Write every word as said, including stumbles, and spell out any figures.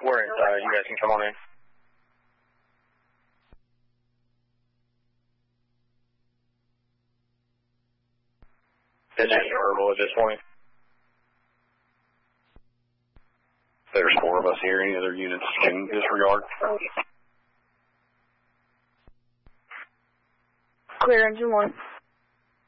We're inside. You guys can come on in. It's just verbal at this point. There's four of us here. Any other units can disregard. Clear engine one.